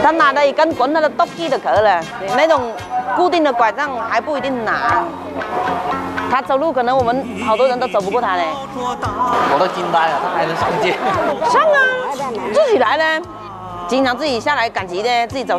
他拿了一根棍，他都跺地就去了。那种固定的拐杖还不一定拿。他走路可能我们好多人都走不过他嘞。 我都惊呆了，他还能上街。 上啊，自己来呢，经常自己下来赶集的，自己走。